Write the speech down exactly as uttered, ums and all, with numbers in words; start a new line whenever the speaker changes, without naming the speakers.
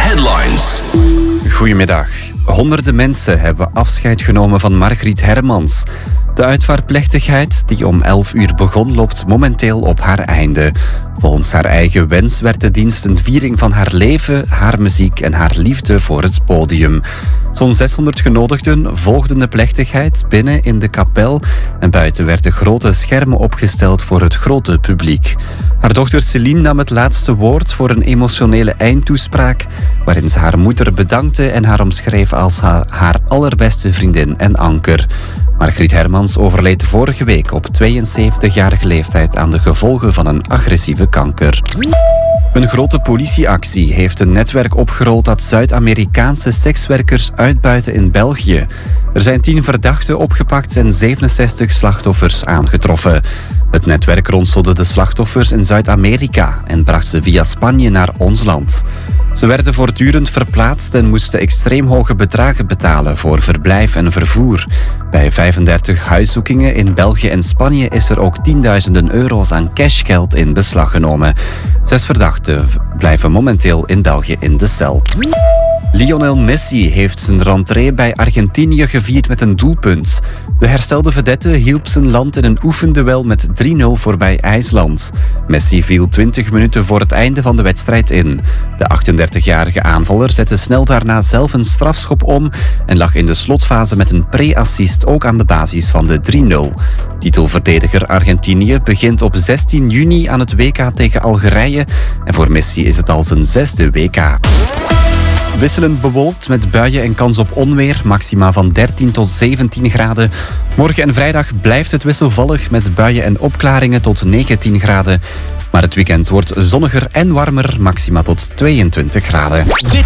Headlines.
Goedemiddag. Honderden mensen hebben afscheid genomen van Margriet Hermans. De uitvaartplechtigheid, die om elf uur begon, loopt momenteel op haar einde. Volgens haar eigen wens werd de dienst een viering van haar leven, haar muziek en haar liefde voor het podium. Zo'n zeshonderd genodigden volgden de plechtigheid binnen in de kapel en buiten werden grote schermen opgesteld voor het grote publiek. Haar dochter Celine nam het laatste woord voor een emotionele eindtoespraak waarin ze haar moeder bedankte en haar omschreef als haar, haar allerbeste vriendin en anker. Margriet Hermans overleed vorige week op tweeënzeventigjarige leeftijd aan de gevolgen van een agressieve kanker. Een grote politieactie heeft een netwerk opgerold dat Zuid-Amerikaanse sekswerkers uitbuiten in België. Er zijn tien verdachten opgepakt en zevenenzestig slachtoffers aangetroffen. Het netwerk ronselde de slachtoffers in Zuid-Amerika en bracht ze via Spanje naar ons land. Ze werden voortdurend verplaatst en moesten extreem hoge bedragen betalen voor verblijf en vervoer. Bij vijfendertig huiszoekingen in België en Spanje is er ook tienduizenden euro's aan cashgeld in beslag genomen. Zes verdachten blijven momenteel in België in de cel. Lionel Messi heeft zijn rentree bij Argentinië gevierd met een doelpunt. De herstelde vedette hielp zijn land in een oefenduel met drie nul voorbij IJsland. Messi viel twintig minuten voor het einde van de wedstrijd in. De achtendertigjarige aanvaller zette snel daarna zelf een strafschop om en lag in de slotfase met een pre-assist ook aan de basis van de drie nul. Titelverdediger Argentinië begint op zestien juni aan het W K tegen Algerije en voor Messi is het al zijn zesde W K. Wisselend bewolkt met buien en kans op onweer, maxima van dertien tot zeventien graden. Morgen en vrijdag blijft het wisselvallig met buien en opklaringen tot negentien graden. Maar het weekend wordt zonniger en warmer, maxima tot tweeëntwintig graden.
Dit